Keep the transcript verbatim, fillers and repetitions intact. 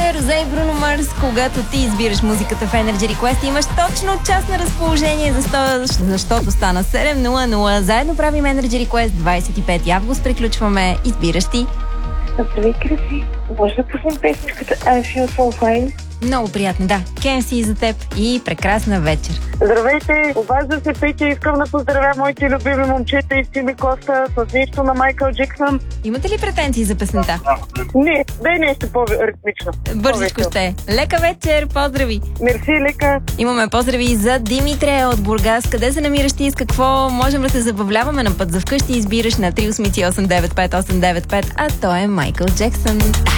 Вечер, Розе и Бруно Марс. Когато ти избираш музиката в Energy Request, имаш точно час на разположение, защото стана седем нула нула. Заедно правим Energy Request. двадесет и пети август приключваме. Избираш ти. Здравей, Краси. Може да пуснем песничката I Feel So Fine? Много приятно, да. Кен си и за теб и прекрасна вечер. Здравейте, обажда се Петя, искам да поздравя моите любими момчета и Сими Коста с нещо на Майкъл Джексън. Имате ли претенции за песента? Не, дай нещо по-ритмично. Бързичко ще. Лека вечер, поздрави! Мерси, лека! Имаме поздрави за Димитре от Бургас. Къде се намираш ти и с какво можем да се забавляваме на път за вкъщи? Избираш на три осем осем девет пет осем девет пет, а той е Майкъл Джексън.